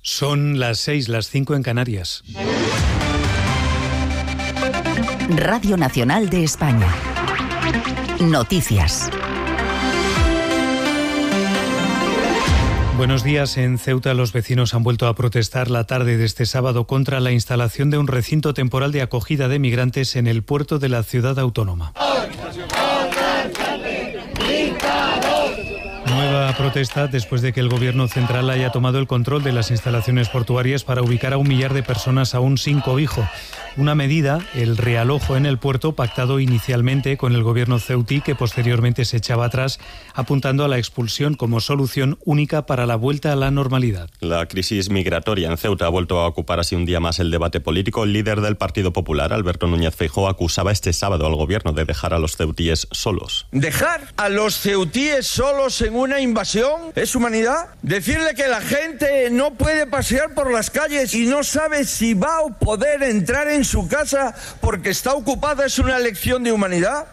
Son las 6, las 5 en Canarias. Radio Nacional de España. Noticias. Buenos días. En Ceuta los vecinos han vuelto a protestar la tarde de este sábado contra la instalación de un recinto temporal de acogida de migrantes en el puerto de la ciudad autónoma. Nueva protesta después de que el gobierno central haya tomado el control de las instalaciones portuarias para ubicar a 1 millar de personas aún sin cobijo. Una medida, el realojo en el puerto, pactado inicialmente con el gobierno ceutí, que posteriormente se echaba atrás, apuntando a la expulsión como solución única para la vuelta a la normalidad. La crisis migratoria en Ceuta ha vuelto a ocupar así un día más el debate político. El líder del Partido Popular, Alberto Núñez Feijóo, acusaba este sábado al gobierno de dejar a los ceutíes solos. ¿Dejar a los ceutíes solos en una invasión es humanidad? ¿Decirle que la gente no puede pasear por las calles y no sabe si va a poder entrar en su casa porque está ocupada es una lección de humanidad?